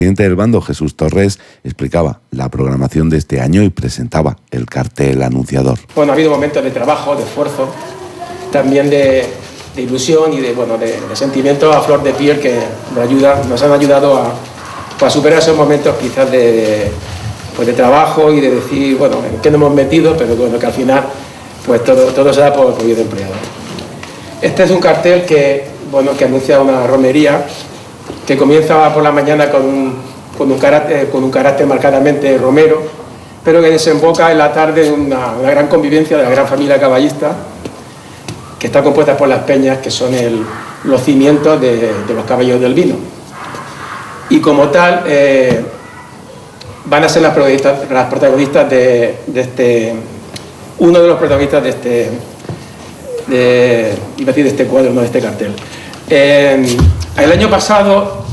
El presidente del bando, Jesús Torres, explicaba la programación de este año y presentaba el cartel anunciador. Bueno, ha habido momentos de trabajo, de esfuerzo, también de ilusión y de sentimientos a flor de piel que nos han ayudado a superar esos momentos quizás de trabajo y de decir, bueno, en qué nos hemos metido, pero bueno, que al final pues todo se da por bien empleado. Este es un cartel que anuncia una romería que comienza por la mañana con un carácter marcadamente romero, pero que desemboca en la tarde en una gran convivencia de la gran familia caballista, que está compuesta por las peñas, que son los cimientos de los caballos del vino. Y como tal, van a ser las protagonistas de este... Uno de los protagonistas de este cuadro, no de este cartel. El año pasado,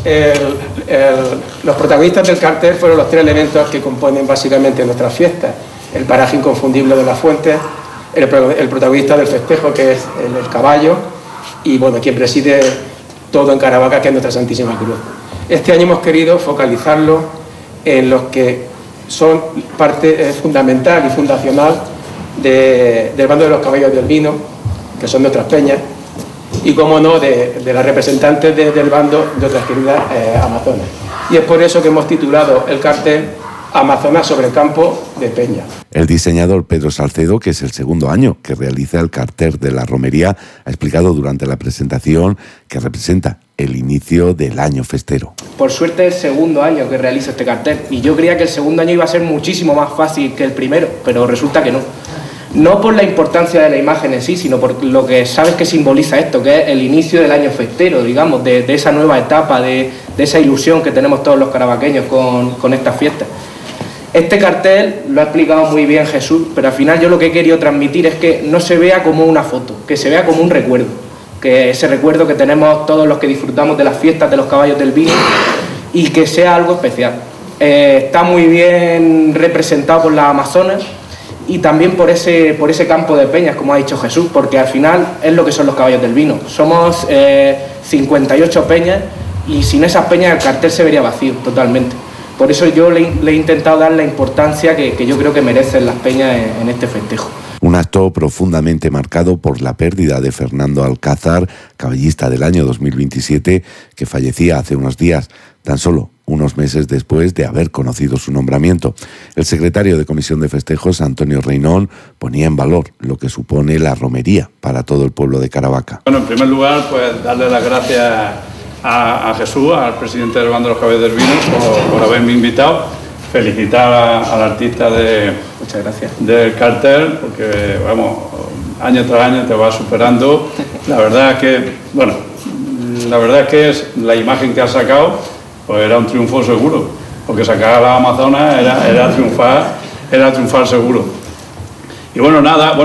los protagonistas del cartel fueron los tres elementos que componen básicamente nuestras fiestas: el paraje inconfundible de las fuentes, el protagonista del festejo, que es el caballo, y bueno, quien preside todo en Caravaca, que es nuestra Santísima Cruz. Este año hemos querido focalizarlo en los que son parte fundamental y fundacional del bando de los caballos del vino, que son nuestras peñas, y como no, de las representantes del bando de otras queridas Amazonas. Y es por eso que hemos titulado el cartel Amazonas sobre campo de peña. El diseñador Pedro Salcedo, que es el segundo año que realiza el cartel de la romería, ha explicado durante la presentación que representa el inicio del año festero. Por suerte es el segundo año que realizo este cartel, y yo creía que el segundo año iba a ser muchísimo más fácil que el primero, pero resulta que no. No por la importancia de la imagen en sí, sino por lo que sabes que simboliza esto, que es el inicio del año festero, digamos, de esa nueva etapa, de esa ilusión que tenemos todos los caravaqueños con estas fiestas. Este cartel lo ha explicado muy bien Jesús, pero al final yo lo que he querido transmitir es que no se vea como una foto, que se vea como un recuerdo, que ese recuerdo que tenemos todos los que disfrutamos de las fiestas de los caballos del vino, y que sea algo especial. Está muy bien representado por las Amazonas y también por ese campo de peñas, como ha dicho Jesús, porque al final es lo que son los caballos del vino. Somos 58 peñas, y sin esas peñas el cartel se vería vacío totalmente. Por eso yo le he intentado dar la importancia que yo creo que merecen las peñas en este festejo. Un acto profundamente marcado por la pérdida de Fernando Alcázar, caballista del año 2027, que fallecía hace unos días, tan solo unos meses después de haber conocido su nombramiento. El secretario de Comisión de Festejos, Antonio Reynón, ponía en valor lo que supone la romería para todo el pueblo de Caravaca. Bueno, en primer lugar, pues darle las gracias a Jesús, al presidente del bando de los caballos del vino, por haberme invitado. Felicitar al artista muchas gracias, del cartel, porque vamos, año tras año te vas superando. La verdad es que es la imagen que has sacado, pues era un triunfo seguro, porque sacar a la Amazonas era triunfar seguro. Y bueno,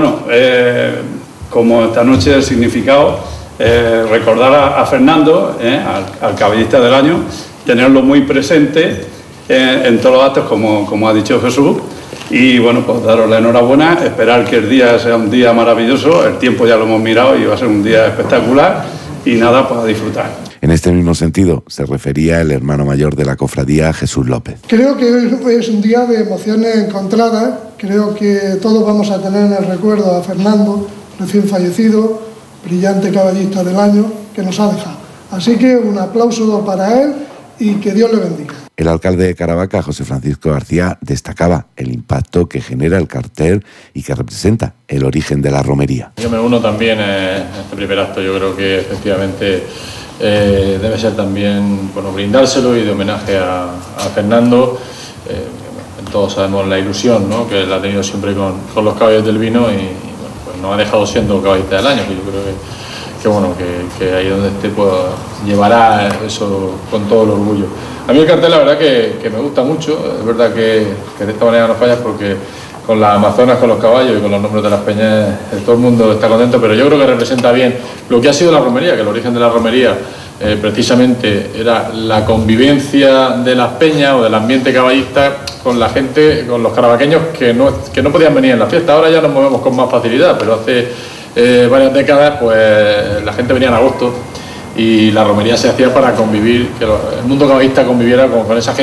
como esta noche el significado, recordar a Fernando, al caballista del año, tenerlo muy presente en todos los actos, como ha dicho Jesús, y bueno, pues daros la enhorabuena, esperar que el día sea un día maravilloso. El tiempo ya lo hemos mirado y va a ser un día espectacular, y nada, pues a disfrutar. En este mismo sentido se refería el hermano mayor de la cofradía, Jesús López. Creo que hoy es un día de emociones encontradas. Creo que todos vamos a tener en el recuerdo a Fernando, recién fallecido, brillante caballista del año, que nos ha dejado. Así que un aplauso para él y que Dios le bendiga. El alcalde de Caravaca, José Francisco García, destacaba el impacto que genera el cartel y que representa el origen de la romería. Yo me uno también en este primer acto. Yo creo que efectivamente debe ser también brindárselo y de homenaje a Fernando. Todos sabemos la ilusión, ¿no?, que él ha tenido siempre con los caballos del vino, y pues no ha dejado siendo caballista del año, que yo creo que ahí donde esté pues llevará eso con todo el orgullo. A mí el cartel, la verdad que me gusta mucho. Es verdad que de esta manera no fallas, porque con las Amazonas, con los caballos y con los nombres de las peñas, todo el mundo está contento, pero yo creo que representa bien lo que ha sido la romería, que el origen de la romería precisamente era la convivencia de las peñas o del ambiente caballista con la gente, con los caravaqueños que no podían venir en la fiesta. Ahora ya nos movemos con más facilidad, pero hace varias décadas pues la gente venía en agosto y la romería se hacía para convivir, que el mundo caballista conviviera con esa gente